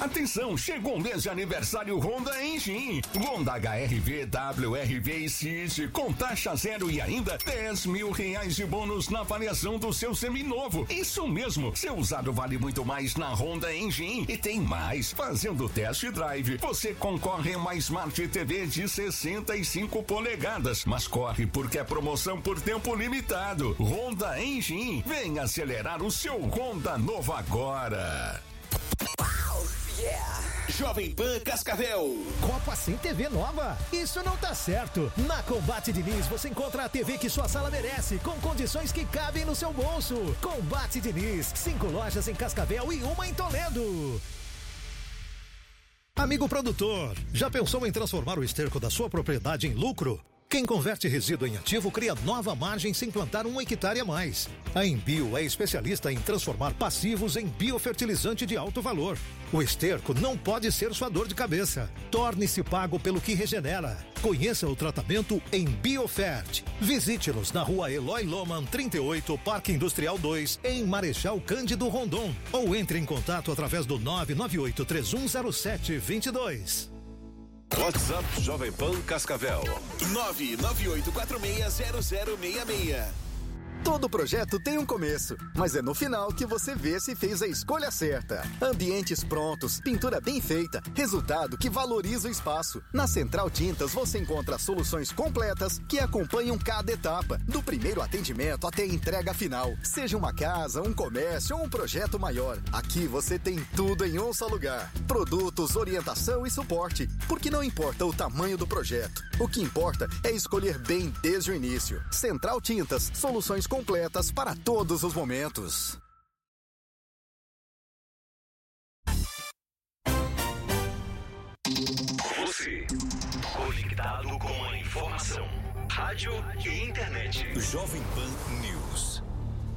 Atenção, chegou o mês de aniversário Honda Engine. Honda HR-V, WR-V e City com taxa zero e ainda R$10.000 de bônus na avaliação do seu seminovo. Isso mesmo, seu usado vale muito mais na Honda Engine. E tem mais, fazendo test drive, você concorre a uma Smart TV de 65 polegadas. Mas corre porque é promoção por tempo limitado. Honda Engine, vem acelerar o seu Honda novo agora. Yeah. Jovem Pan Cascavel. Copa sem TV nova? Isso não tá certo. Na Combate Diniz você encontra a TV que sua sala merece, com condições que cabem no seu bolso. Combate Diniz, 5 lojas em Cascavel e uma em Toledo. Amigo produtor, já pensou em transformar o esterco da sua propriedade em lucro? Quem converte resíduo em ativo cria nova margem sem plantar 1 hectare a mais. A Embio é especialista em transformar passivos em biofertilizante de alto valor. O esterco não pode ser sua dor de cabeça. Torne-se pago pelo que regenera. Conheça o tratamento em Biofert. Visite-nos na rua Eloy Loman 38, Parque Industrial 2, em Marechal Cândido Rondon. Ou entre em contato através do 998-3107-22. WhatsApp Jovem Pan Cascavel 998460066. Todo projeto tem um começo, mas é no final que você vê se fez a escolha certa. Ambientes prontos, pintura bem feita, resultado que valoriza o espaço. Na Central Tintas você encontra soluções completas que acompanham cada etapa, do primeiro atendimento até a entrega final. Seja uma casa, um comércio ou um projeto maior, aqui você tem tudo em um só lugar. Produtos, orientação e suporte, porque não importa o tamanho do projeto. O que importa é escolher bem desde o início. Central Tintas, soluções completas para todos os momentos. Você, conectado com a informação, rádio e internet. Jovem Pan News.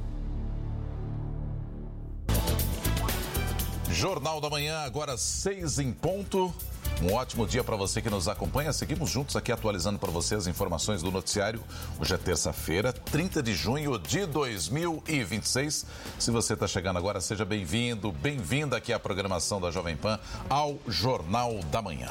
Jornal da Manhã, agora 6 em ponto. Um ótimo dia para você que nos acompanha. Seguimos juntos aqui atualizando para você as informações do noticiário. Hoje é terça-feira, 30 de junho de 2026. Se você está chegando agora, seja bem-vindo, bem-vinda aqui à programação da Jovem Pan, ao Jornal da Manhã.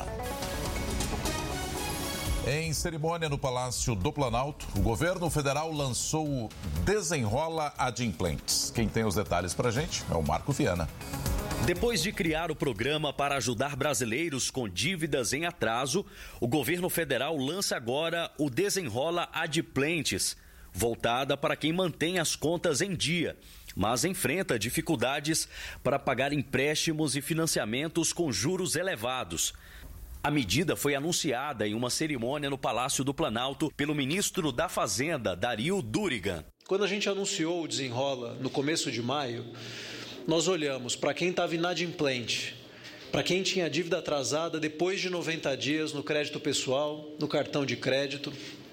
Em cerimônia no Palácio do Planalto, o governo federal lançou o Desenrola Adimplentes. Quem tem os detalhes para a gente é o Marco Viana. Depois de criar o programa para ajudar brasileiros com dívidas em atraso, o governo federal lança agora o Desenrola Adimplentes, voltada para quem mantém as contas em dia, mas enfrenta dificuldades para pagar empréstimos e financiamentos com juros elevados. A medida foi anunciada em uma cerimônia no Palácio do Planalto pelo ministro da Fazenda, Dario Durigan. Quando a gente anunciou o Desenrola no começo de maio, nós olhamos para quem estava inadimplente, para quem tinha dívida atrasada depois de 90 dias no crédito pessoal, no cartão de crédito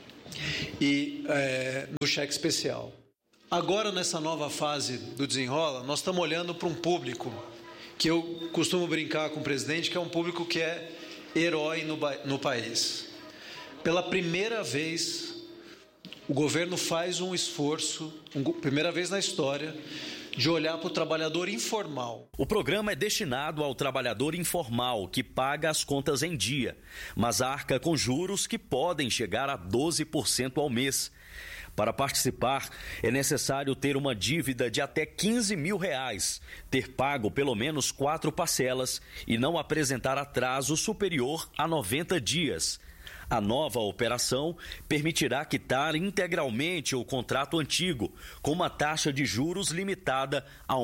e no cheque especial. Agora, nessa nova fase do Desenrola, nós estamos olhando para um público que eu costumo brincar com o presidente, que é um público que é herói no país. Pela primeira vez, o governo faz um esforço, primeira vez na história, de olhar para o trabalhador informal. O programa é destinado ao trabalhador informal que paga as contas em dia, mas arca com juros que podem chegar a 12% ao mês. Para participar, é necessário ter uma dívida de até R$15 mil, ter pago pelo menos 4 parcelas e não apresentar atraso superior a 90 dias. A nova operação permitirá quitar integralmente o contrato antigo, com uma taxa de juros limitada a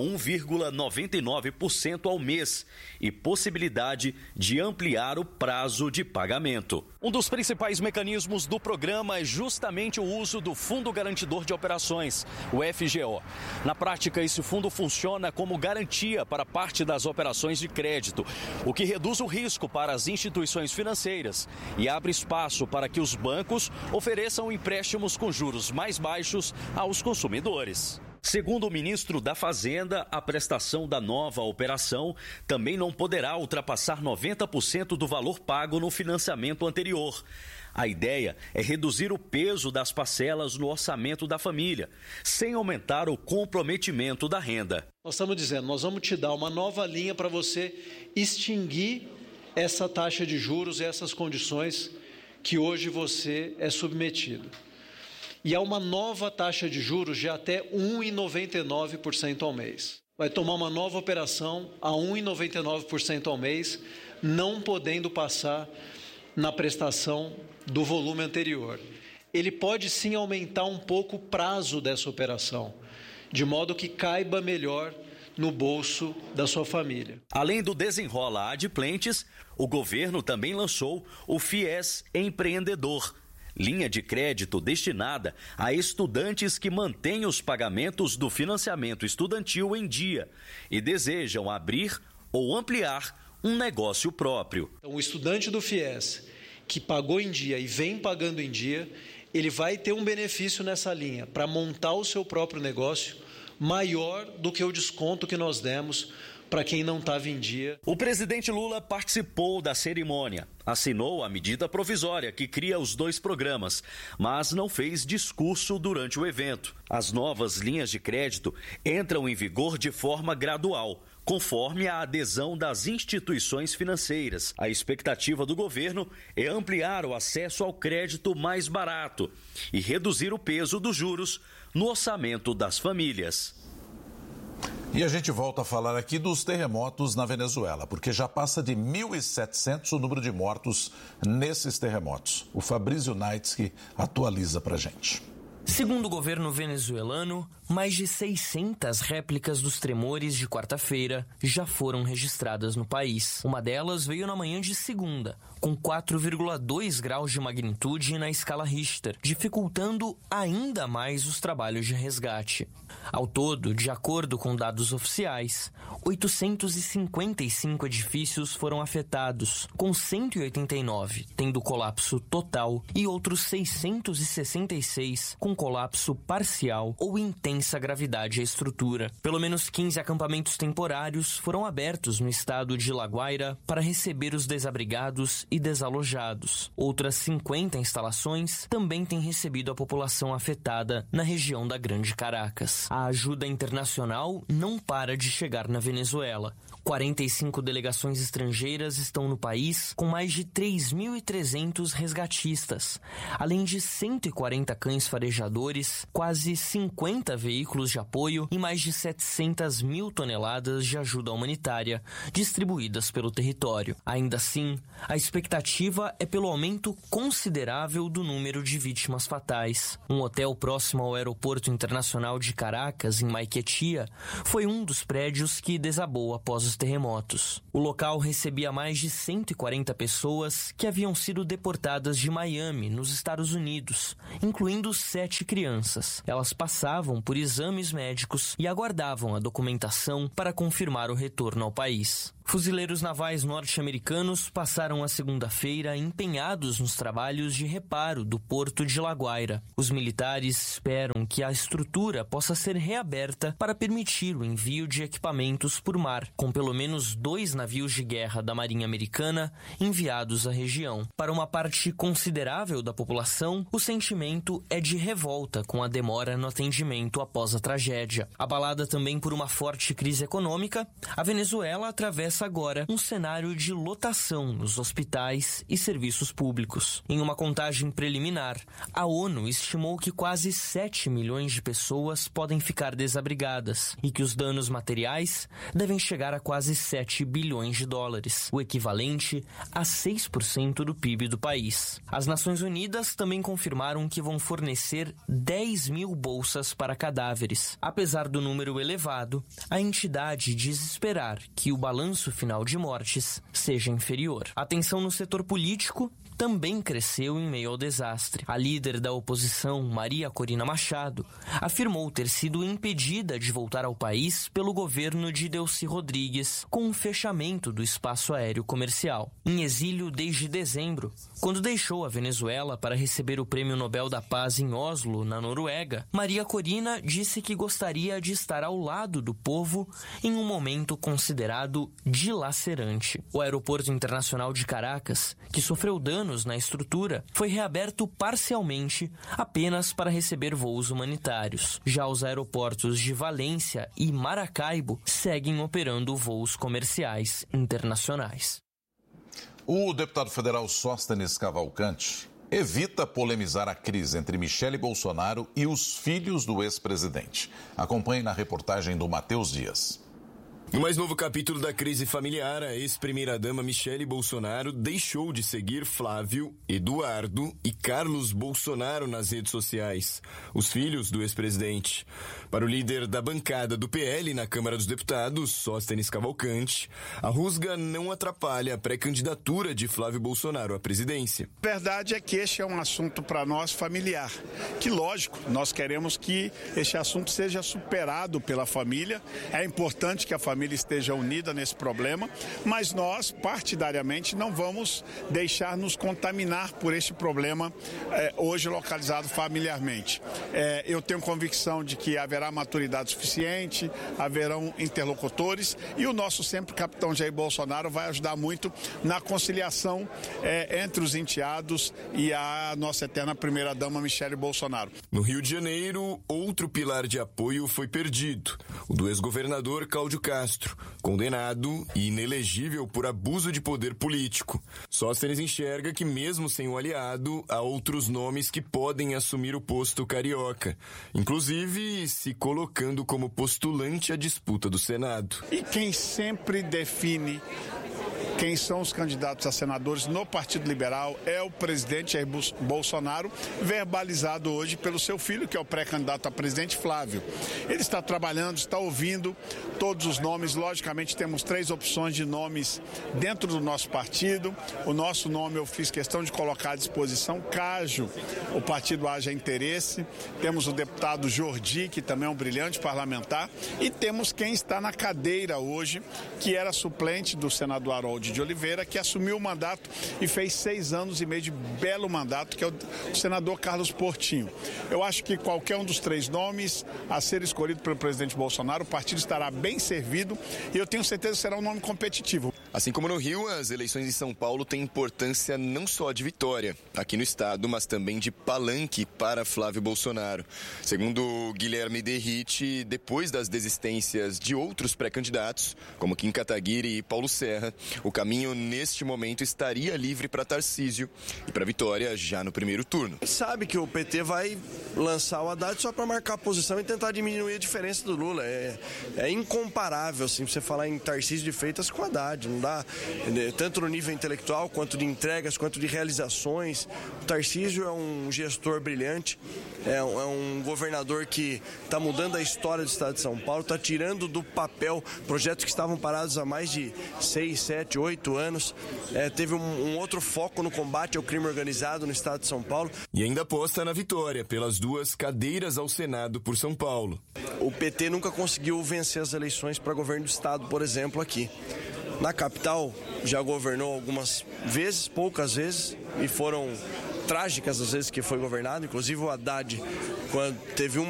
1,99% ao mês e possibilidade de ampliar o prazo de pagamento. Um dos principais mecanismos do programa é justamente o uso do Fundo Garantidor de Operações, o FGO. Na prática, esse fundo funciona como garantia para parte das operações de crédito, o que reduz o risco para as instituições financeiras e abre espaço para que os bancos ofereçam empréstimos com juros mais baixos aos consumidores. Segundo o ministro da Fazenda, a prestação da nova operação também não poderá ultrapassar 90% do valor pago no financiamento anterior. A ideia é reduzir o peso das parcelas no orçamento da família, sem aumentar o comprometimento da renda. Nós estamos dizendo, nós vamos te dar uma nova linha para você extinguir essa taxa de juros e essas condições que hoje você é submetido. E há uma nova taxa de juros de até 1,99% ao mês. Vai tomar uma nova operação a 1,99% ao mês, não podendo passar na prestação do volume anterior. Ele pode sim aumentar um pouco o prazo dessa operação, de modo que caiba melhor no bolso da sua família. Além do Desenrola Adimplentes, o governo também lançou o FIES Empreendedor, linha de crédito destinada a estudantes que mantêm os pagamentos do financiamento estudantil em dia e desejam abrir ou ampliar um negócio próprio. Então, o estudante do FIES que pagou em dia e vem pagando em dia, ele vai ter um benefício nessa linha para montar o seu próprio negócio maior do que o desconto que nós demos para quem não estava em dia. O presidente Lula participou da cerimônia, assinou a medida provisória que cria os dois programas, mas não fez discurso durante o evento. As novas linhas de crédito entram em vigor de forma gradual, conforme a adesão das instituições financeiras. A expectativa do governo é ampliar o acesso ao crédito mais barato e reduzir o peso dos juros no orçamento das famílias. E a gente volta a falar aqui dos terremotos na Venezuela, porque já passa de 1.700 o número de mortos nesses terremotos. O Fabrício Naitsky atualiza pra gente. Segundo o governo venezuelano, mais de 600 réplicas dos tremores de quarta-feira já foram registradas no país. Uma delas veio na manhã de segunda, com 4,2 graus de magnitude na escala Richter, dificultando ainda mais os trabalhos de resgate. Ao todo, de acordo com dados oficiais, 855 edifícios foram afetados, com 189 tendo colapso total e outros 666 com colapso parcial ou intensa gravidade à estrutura. Pelo menos 15 acampamentos temporários foram abertos no estado de La Guaira para receber os desabrigados e desalojados. Outras 50 instalações também têm recebido a população afetada na região da Grande Caracas. A ajuda internacional não para de chegar na Venezuela. 45 delegações estrangeiras estão no país, com mais de 3.300 resgatistas, além de 140 cães farejadores, quase 50 veículos de apoio e mais de 700 mil toneladas de ajuda humanitária distribuídas pelo território. Ainda assim, a expectativa é pelo aumento considerável do número de vítimas fatais. Um hotel próximo ao Aeroporto Internacional de Caracas, em Maiquetía, foi um dos prédios que desabou após os terremotos. O local recebia mais de 140 pessoas que haviam sido deportadas de Miami, nos Estados Unidos, incluindo 7 crianças. Elas passavam por exames médicos e aguardavam a documentação para confirmar o retorno ao país. Fuzileiros navais norte-americanos passaram a segunda-feira empenhados nos trabalhos de reparo do porto de La Guaira. Os militares esperam que a estrutura possa ser reaberta para permitir o envio de equipamentos por mar, com pelo menos 2 navios de guerra da Marinha Americana enviados à região. Para uma parte considerável da população, o sentimento é de revolta com a demora no atendimento após a tragédia. Abalada também por uma forte crise econômica, a Venezuela atravessa agora um cenário de lotação nos hospitais e serviços públicos. Em uma contagem preliminar, a ONU estimou que quase 7 milhões de pessoas podem ficar desabrigadas e que os danos materiais devem chegar a quase 7 bilhões de dólares, o equivalente a 6% do PIB do país. As Nações Unidas também confirmaram que vão fornecer 10 mil bolsas para cadáveres. Apesar do número elevado, a entidade diz esperar que o balanço final de mortes seja inferior. A tensão no setor político também cresceu em meio ao desastre. A líder da oposição, Maria Corina Machado, afirmou ter sido impedida de voltar ao país pelo governo de Delcy Rodrigues, com o fechamento do espaço aéreo comercial. Em exílio desde dezembro, quando deixou a Venezuela para receber o Prêmio Nobel da Paz em Oslo, na Noruega, Maria Corina disse que gostaria de estar ao lado do povo em um momento considerado dilacerante. O Aeroporto Internacional de Caracas, que sofreu danos na estrutura, foi reaberto parcialmente apenas para receber voos humanitários. Já os aeroportos de Valência e Maracaibo seguem operando voos comerciais internacionais. O deputado federal Sóstenes Cavalcante evita polemizar a crise entre Michele Bolsonaro e os filhos do ex-presidente. Acompanhe na reportagem do Matheus Dias. No mais novo capítulo da crise familiar, a ex-primeira-dama Michele Bolsonaro deixou de seguir Flávio, Eduardo e Carlos Bolsonaro nas redes sociais, os filhos do ex-presidente. Para o líder da bancada do PL na Câmara dos Deputados, Sóstenes Cavalcante, a rusga não atrapalha a pré-candidatura de Flávio Bolsonaro à presidência. A verdade é que este é um assunto para nós familiar, que lógico, nós queremos que este assunto seja superado pela família, é importante que a família esteja unida nesse problema, mas nós, partidariamente, não vamos deixar nos contaminar por este problema hoje localizado familiarmente. Eu tenho convicção de que haverá maturidade suficiente, haverão interlocutores e o nosso sempre capitão Jair Bolsonaro vai ajudar muito na conciliação entre os enteados e a nossa eterna primeira-dama Michele Bolsonaro. No Rio de Janeiro, outro pilar de apoio foi perdido, o do ex-governador Cláudio Castro, condenado e inelegível por abuso de poder político. Sóstenes enxerga que, mesmo sem o aliado, há outros nomes que podem assumir o posto carioca, inclusive se colocando como postulante à disputa do Senado. E quem sempre define quem são os candidatos a senadores no Partido Liberal é o presidente Jair Bolsonaro, verbalizado hoje pelo seu filho, que é o pré-candidato a presidente, Flávio. Ele está trabalhando, está ouvindo todos os nomes. Logicamente, temos 3 opções de nomes dentro do nosso partido. O nosso nome eu fiz questão de colocar à disposição, caso o partido haja interesse. Temos o deputado Jordi, que também é um brilhante parlamentar. E temos quem está na cadeira hoje, que era suplente do senador Harold de Oliveira, que assumiu o mandato e fez 6 anos e meio de belo mandato, que é o senador Carlos Portinho. Eu acho que qualquer um dos 3 nomes a ser escolhido pelo presidente Bolsonaro, o partido estará bem servido e eu tenho certeza que será um nome competitivo. Assim como no Rio, as eleições em São Paulo têm importância não só de vitória aqui no estado, mas também de palanque para Flávio Bolsonaro. Segundo Guilherme Derrite, depois das desistências de outros pré-candidatos, como Kim Kataguiri e Paulo Serra, o caminho neste momento estaria livre para Tarcísio e para Vitória já no primeiro turno. Sabe que o PT vai lançar o Haddad só para marcar a posição e tentar diminuir a diferença do Lula. É incomparável assim, você falar em Tarcísio de Freitas com Haddad. Não dá, tanto no nível intelectual, quanto de entregas, quanto de realizações. O Tarcísio é um gestor brilhante, é um governador que está mudando a história do estado de São Paulo, está tirando do papel projetos que estavam parados há mais de 6, 7, 8 anos. Teve um outro foco no combate ao crime organizado no estado de São Paulo. E ainda aposta na vitória pelas 2 cadeiras ao Senado por São Paulo. O PT nunca conseguiu vencer as eleições para governo do estado, por exemplo, aqui. Na capital já governou algumas vezes, poucas vezes, e foram trágicas as vezes que foi governado. Inclusive o Haddad, quando teve uma